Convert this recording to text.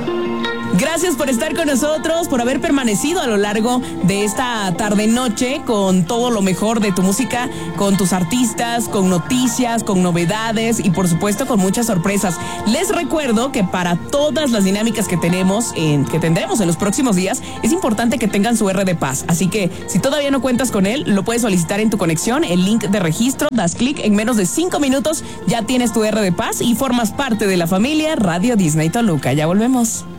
Gracias por estar con nosotros, por haber permanecido a lo largo de esta tarde-noche con todo lo mejor de tu música, con tus artistas, con noticias, con novedades y por supuesto con muchas sorpresas. Les recuerdo que para todas las dinámicas que tendremos en los próximos días, es importante que tengan su R de Paz. Así que si todavía no cuentas con él, lo puedes solicitar en tu conexión, el link de registro, das clic, en menos de 5 minutos ya tienes tu R de Paz y formas parte de la familia Radio Disney Toluca. Ya volvemos.